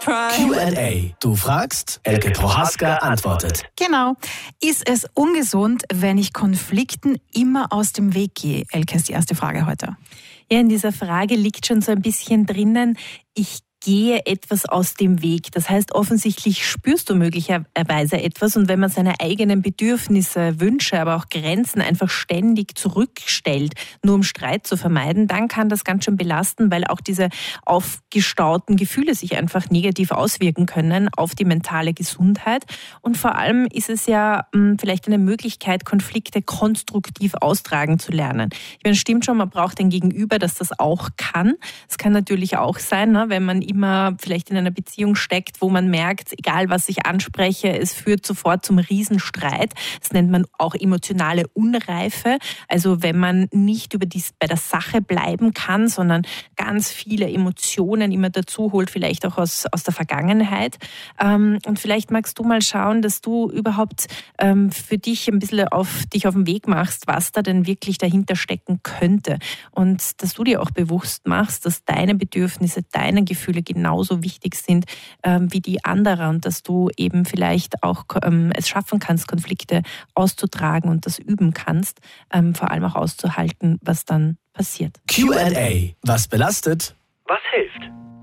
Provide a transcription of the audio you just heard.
Q&A. Du fragst, Elke Prohaska antwortet. Genau. Ist es ungesund, wenn ich Konflikten immer aus dem Weg gehe? Elke ist die erste Frage heute. Ja, in dieser Frage liegt schon so ein bisschen drinnen, ich gehe etwas aus dem Weg. Das heißt, offensichtlich spürst du möglicherweise etwas und wenn man seine eigenen Bedürfnisse, Wünsche, aber auch Grenzen einfach ständig zurückstellt, nur um Streit zu vermeiden, dann kann das ganz schön belasten, weil auch diese aufgestauten Gefühle sich einfach negativ auswirken können auf die mentale Gesundheit. Und vor allem ist es ja vielleicht eine Möglichkeit, Konflikte konstruktiv austragen zu lernen. Ich meine, stimmt schon, man braucht ein Gegenüber, das das auch kann. Es kann natürlich auch sein, wenn man immer vielleicht in einer Beziehung steckt, wo man merkt, egal was ich anspreche, es führt sofort zum Riesenstreit. Das nennt man auch emotionale Unreife. Also wenn man nicht bei der Sache bleiben kann, sondern ganz viele Emotionen immer dazu holt, vielleicht auch aus der Vergangenheit. Und vielleicht magst du mal schauen, dass du überhaupt für dich ein bisschen dich auf den Weg machst, was da denn wirklich dahinter stecken könnte. Und dass du dir auch bewusst machst, dass deine Bedürfnisse, deine Gefühle genauso wichtig sind wie die anderer und dass du eben vielleicht auch es schaffen kannst, Konflikte auszutragen und das üben kannst, vor allem auch auszuhalten, was dann passiert. Q&A. Was belastet? Was hilft?